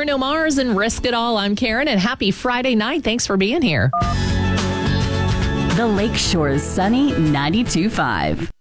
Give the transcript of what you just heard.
Bruno Mars and Risk It All. I'm Karen, and happy Friday night. Thanks for being here. The Lakeshore's Sunny 92.5.